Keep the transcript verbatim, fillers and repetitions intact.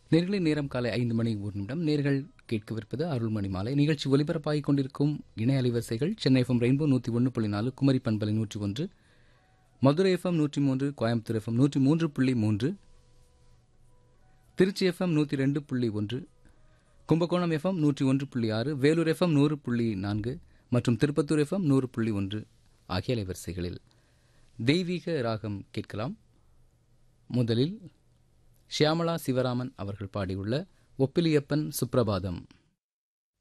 நேர்களை நேரம் காலை ஐந்து மணி ஒரு நிமிடம். நேர்கள் கேட்கவிருப்பது அருள்மணி மாலை நிகழ்ச்சி. ஒலிபரப்பாகிக் கொண்டிருக்கும் இணைய அலைவரிசைகள் சென்னை எஃப்எம் ரெயின்போ நூற்றி ஒன்று புள்ளி நாலு, குமரி பண்பலை நூற்றி ஒன்று, மதுரை எஃப்எம் நூற்றி மூன்று, கோயம்புத்தூர் எஃப்எம் நூற்றி மூன்று புள்ளி மூன்று, திருச்சி எஃப்எம் நூற்றி ரெண்டு புள்ளி ஒன்று, கும்பகோணம் எஃப்எம் நூற்றி ஒன்று புள்ளி ஆறு, வேலூர் எஃப்எம் நூறு புள்ளி நான்கு மற்றும் திருப்பத்தூர் எஃப்எம் நூறு புள்ளி ஒன்று ஆகிய அலைவரிசைகளில் தெய்வீக ராகம் கேட்கலாம். முதலில் ஷியாமளா சிவராமன் அவர்கள் பாடியுள்ள ஒப்பிலியப்பன் சுப்ரபாதம்.